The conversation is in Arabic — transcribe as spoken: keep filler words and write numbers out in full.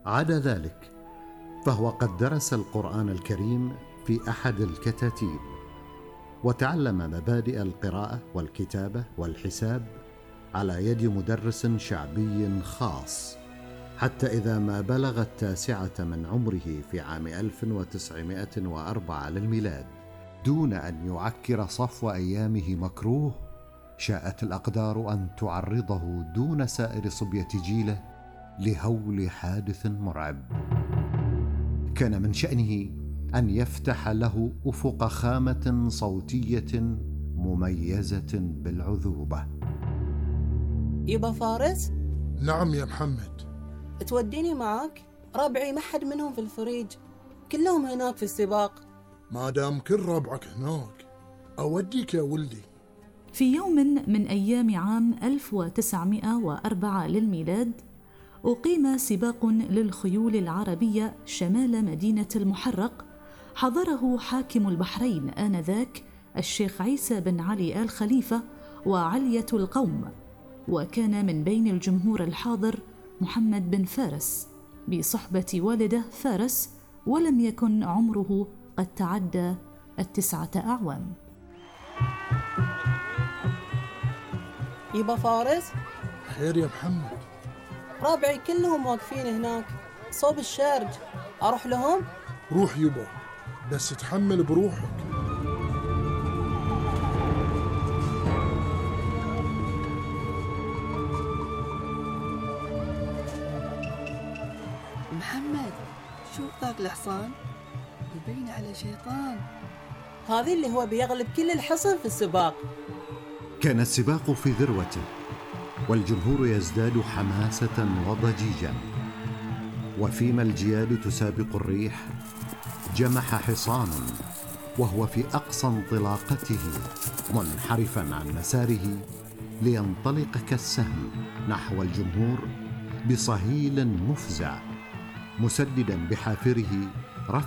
عدا ذلك فهو قد درس القرآن الكريم في أحد الكتاتيب، وتعلم مبادئ القراءة والكتابة والحساب على يد مدرس شعبي خاص، حتى إذا ما بلغ التاسعة من عمره في عام ألف وتسعمائة وأربعة للميلاد دون أن يعكر صفو أيامه مكروه، شاءت الأقدار أن تعرضه دون سائر صبية جيله لهول حادث مرعب. كان من شأنه أن يفتح له أفق خامة صوتية مميزة بالعذوبة. يبا فارس؟ نعم يا محمد. توديني معاك؟ ربعي ما حد منهم في الفريج، كلهم هناك في السباق. ما دام كل ربعك هناك أوديك يا ولدي. في يوم من أيام عام ألف وتسعمائة وأربعة للميلاد أقيم سباق للخيول العربية شمال مدينة المحرق، حضره حاكم البحرين آنذاك الشيخ عيسى بن علي آل خليفة وعلية القوم، وكان من بين الجمهور الحاضر محمد بن فارس بصحبة والده فارس، ولم يكن عمره قد تعدى التسعة أعوام. يبا فارس؟ خير يا محمد. ربعي كلهم واقفين هناك صوب الشارج، أروح لهم؟ روح يبا، بس تحمل بروحك. محمد شوف ذاك الحصان، يبين على شيطان. هذه اللي هو بيغلب كل الحصن في السباق. كان السباق في ذروته، والجمهور يزداد حماسة وضجيجا، وفيما الجياد تسابق الريح جمح حصان وهو في أقصى انطلاقته منحرفا عن مساره لينطلق كالسهم نحو الجمهور بصهيل مفزع، مسددا بحافره